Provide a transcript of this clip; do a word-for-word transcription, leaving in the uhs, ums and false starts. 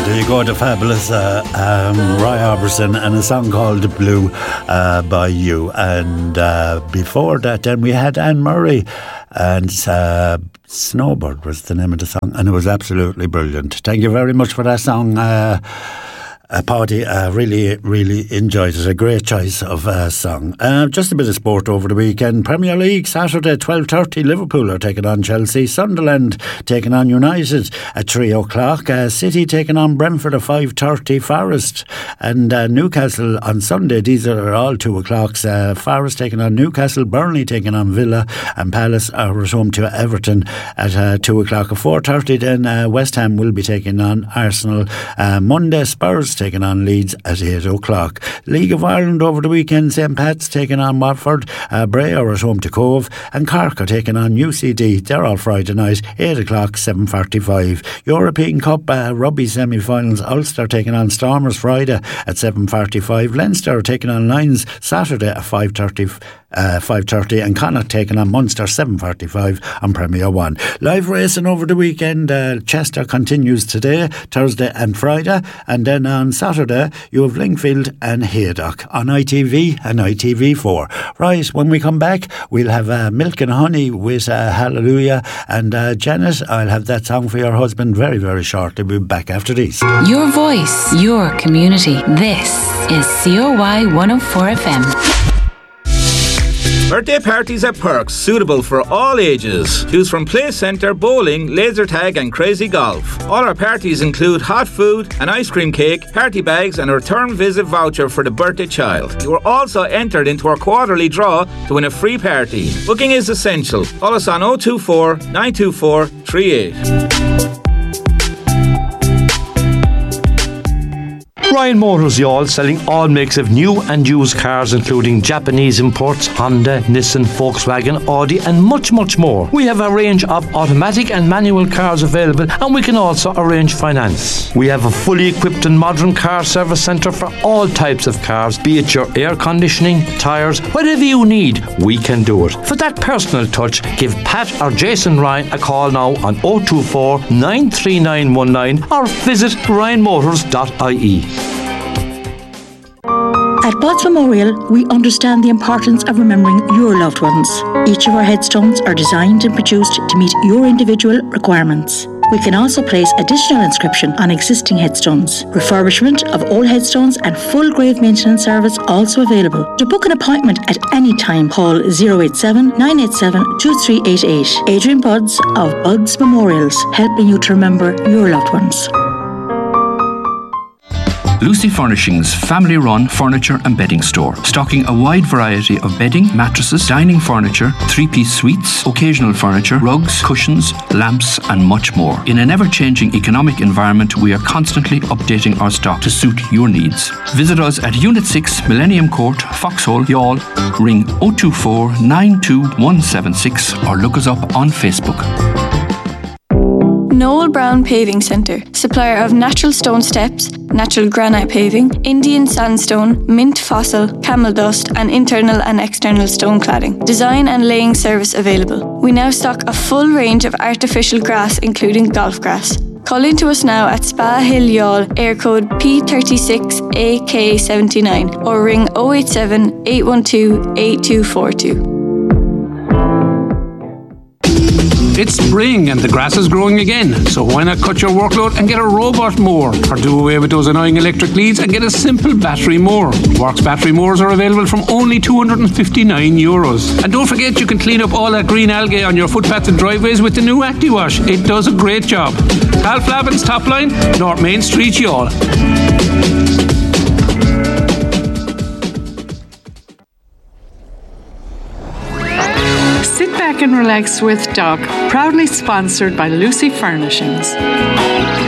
There you go, the fabulous uh, um, Roy Orbison and a song called Blue uh, by You. And uh, before that, then we had Anne Murray, and uh, Snowbird was the name of the song, and it was absolutely brilliant. Thank you very much for that song, uh, Uh, Paddy. uh, really, really enjoyed it. A great choice of uh, song. Uh, just a bit of sport over the weekend. Premier League, Saturday, twelve thirty, Liverpool are taking on Chelsea. Sunderland taking on United at three o'clock. Uh, City taking on Brentford at five thirty. Forest and uh, Newcastle on Sunday. These are all two o'clocks. Uh, Forest taking on Newcastle. Burnley taking on Villa. And Palace are at home to Everton at uh, two o'clock. At four thirty then, uh, West Ham will be taking on Arsenal. Uh, Monday, Spurs taking on Leeds at eight o'clock. League of Ireland over the weekend, St Pat's taking on Watford, uh, Bray are at home to Cove, and Cork are taking on U C D. They're all Friday night, eight o'clock, seven forty-five. European Cup uh, rugby semi-finals, Ulster taking on Stormers Friday at seven forty-five. Leinster taking on Lions Saturday at five thirty. Uh, five thirty, and Connacht taking on Munster seven forty-five on Premier One. Live racing over the weekend. uh, Chester continues today, Thursday and Friday, and then on Saturday you have Lingfield and Haydock on I T V and I T V four. Right, when we come back we'll have uh, Milk and Honey with uh, Hallelujah, and uh, Janet, I'll have that song for your husband very very shortly. We'll be back after this. Your voice, your community. This is C O Y one oh four F M. Birthday parties at Perks, suitable for all ages. Choose from play centre, bowling, laser tag and crazy golf. All our parties include hot food, an ice cream cake, party bags and a return visit voucher for the birthday child. You are also entered into our quarterly draw to win a free party. Booking is essential. Call us on oh two four, nine two four, three eight. Ryan Motors, y'all, selling all makes of new and used cars, including Japanese imports, Honda, Nissan, Volkswagen, Audi and much, much more. We have a range of automatic and manual cars available, and we can also arrange finance. We have a fully equipped and modern car service centre for all types of cars, be it your air conditioning, tyres, whatever you need, we can do it. For that personal touch, give Pat or Jason Ryan a call now on oh two four, nine three nine one nine or visit ryan motors dot I E. At Bots Memorial, we understand the importance of remembering your loved ones. Each of our headstones are designed and produced to meet your individual requirements. We can also place additional inscription on existing headstones. Refurbishment of old headstones and full grave maintenance service also available. To book an appointment at any time, call oh eight seven, nine eight seven, two three eight eight. Adrian Buds of Buds Memorials, helping you to remember your loved ones. Lucy Furnishings, family-run furniture and bedding store, stocking a wide variety of bedding, mattresses, dining furniture, three-piece suites, occasional furniture, rugs, cushions, lamps and much more. In an ever-changing economic environment, we are constantly updating our stock to suit your needs. Visit us at Unit six, Millennium Court, Foxhole, Youghal. Ring oh two four, nine two one seven six or look us up on Facebook. Noel Brown Paving Centre, supplier of natural stone steps, natural granite paving, Indian sandstone, mint fossil, camel dust and internal and external stone cladding. Design and laying service available. We now stock a full range of artificial grass including golf grass. Call in to us now at Spa Hill Youghal, air code P thirty-six A K seventy-nine or ring oh eight seven, eight one two, eight two four two. It's spring and the grass is growing again, so why not cut your workload and get a robot mower, or do away with those annoying electric leads and get a simple battery mower. Works battery mowers are available from only two hundred fifty-nine euros. And don't forget, you can clean up all that green algae on your footpaths and driveways with the new ActiWash. It does a great job. Cal Flavin's Top Line, North Main Street, Youghal. Sit back and relax with Doc, proudly sponsored by Lucy Furnishings.